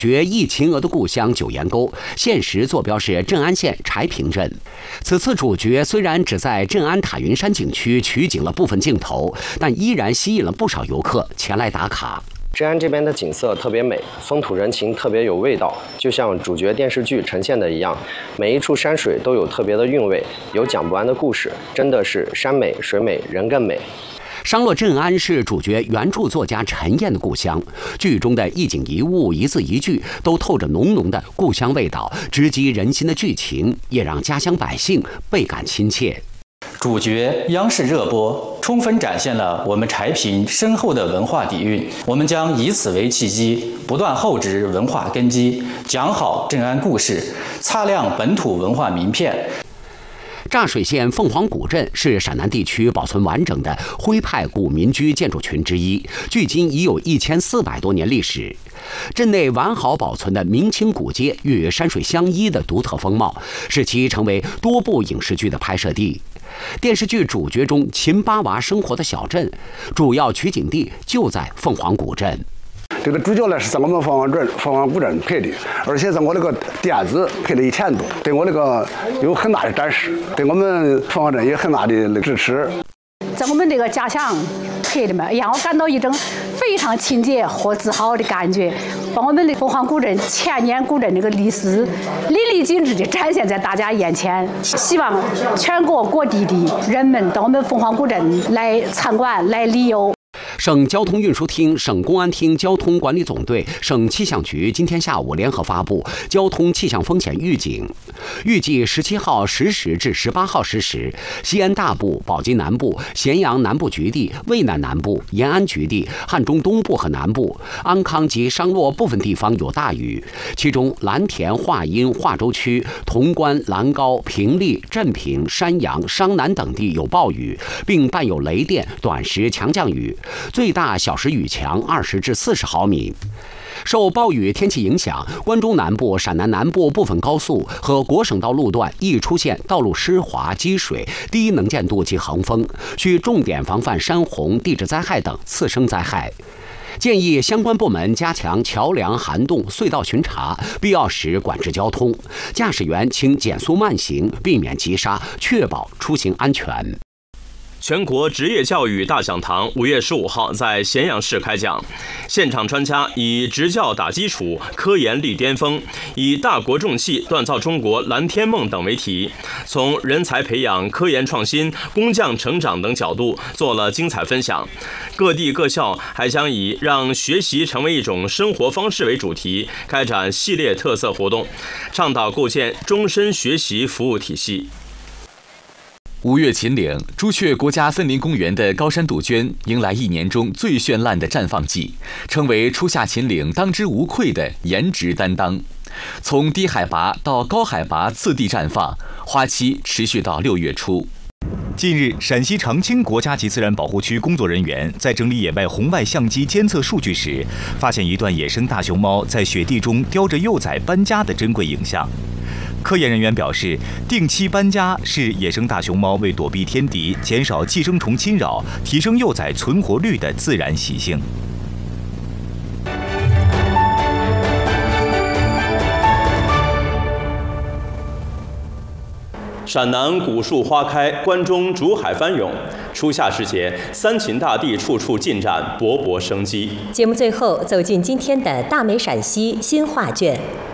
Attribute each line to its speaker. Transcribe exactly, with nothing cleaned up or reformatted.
Speaker 1: 绝忆秦娥的故乡九岩沟，现实坐标是镇安县柴平镇。此次主角虽然只在镇安塔云山景区取景了部分镜头，但依然吸引了不少游客前来打卡。
Speaker 2: 镇安这边的景色特别美，风土人情特别有味道，就像主角电视剧呈现的一样，每一处山水都有特别的韵味，有讲不完的故事，真的是山美水美人更美。
Speaker 1: 商洛镇安是主角原著作家陈燕的故乡，剧中的一景一物、一字一句都透着浓浓的故乡味道，直击人心的剧情也让家乡百姓倍感亲切。
Speaker 3: 主角央视热播，充分展现了我们柴平深厚的文化底蕴。我们将以此为契机，不断厚植文化根基，讲好镇安故事，擦亮本土文化名片。
Speaker 1: 柞水县凤凰古镇是陕南地区保存完整的徽派古民居建筑群之一，距今已有一千四百多年历史。镇内完好保存的明清古街与山水相依的独特风貌，使其成为多部影视剧的拍摄地。电视剧主角中秦八娃生活的小镇，主要取景地就在凤凰古镇。
Speaker 4: 这个主角呢是在我们凤凰镇、凤凰古镇拍的，而且在我那个店子拍了一天多，对我那个有很大的展示，对我们凤凰镇也很大的支持。
Speaker 5: 在我们这个家乡拍的嘛，让我感到一种非常亲切和自豪的感觉，把我们的凤凰古镇千年古镇这个历史淋漓尽致地展现在大家眼前。希望全国各地的人们到我们凤凰古镇来参观、来旅游。
Speaker 1: 省交通运输厅、省公安厅交通管理总队、省气象局今天下午联合发布交通气象风险预警，预计十七号十时至十八号十时，西安大部、宝鸡南部、咸阳南部局地、渭南南部、延安局地、汉中东部和南部、安康及商洛部分地方有大雨，其中蓝田、华阴、华州区、潼关、兰高、平利、镇平、山阳、商南等地有暴雨，并伴有雷电、短时强降雨。最大小时雨强二十至四十毫米。受暴雨天气影响，关中南部、陕南南部部分高速和国省道路段易出现道路湿滑、积水、低能见度及横风，需重点防范山洪、地质灾害等次生灾害。建议相关部门加强桥梁、涵洞、隧道巡查，必要时管制交通。驾驶员请减速慢行，避免急刹，确保出行安全。
Speaker 6: 全国职业教育大讲堂五月十五号在咸阳市开讲，现场专家以职教打基础，科研立巅峰，以大国重器锻造中国蓝天梦等为题，从人才培养、科研创新、工匠成长等角度做了精彩分享。各地各校还将以让学习成为一种生活方式为主题，开展系列特色活动，倡导构建终身学习服务体系。
Speaker 7: 五月秦岭朱雀国家森林公园的高山杜鹃迎来一年中最绚烂的绽放季，成为初夏秦岭当之无愧的颜值担当。从低海拔到高海拔次第绽放，花期持续到六月初。
Speaker 8: 近日，陕西长青国家级自然保护区工作人员在整理野外红外相机监测数据时，发现一段野生大熊猫在雪地中叼着幼崽搬家的珍贵影像。科研人员表示，定期搬家是野生大熊猫为躲避天敌、减少寄生虫侵扰、提升幼崽存活率的自然习性。
Speaker 6: 陕南古树花开，关中竹海翻涌。初夏时节，三秦大地处处进展，勃勃生机。
Speaker 9: 节目最后走进今天的大美陕西新画卷。